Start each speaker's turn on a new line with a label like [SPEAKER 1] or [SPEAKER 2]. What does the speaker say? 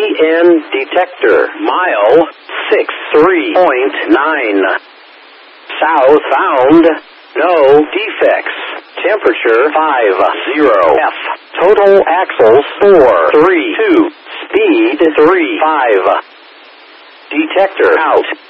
[SPEAKER 1] EN detector. Mile 63.9. South bound. No defects. Temperature 50 F. Total axles 432. Speed 35. Detector out.